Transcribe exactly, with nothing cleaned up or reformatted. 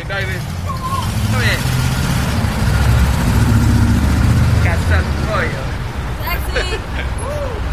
here, David. Come here. Got something for you. Sexy.